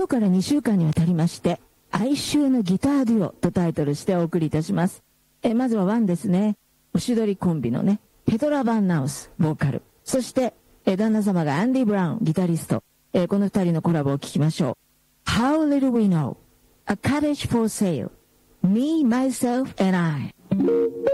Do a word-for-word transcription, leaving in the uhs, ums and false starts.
日からにしゅうかんにわたりまして、哀愁のギターデュオとタイトルしてお送りいたします。えまずはワンですね。おしどりコンビのね、ペトラ・バンナウス、ボーカル。そして、え旦那様がアンディ・ブラウン、ギタリスト。えこの二人のコラボを聞きましょう。How little we know, a cottage for sale, me, myself and I.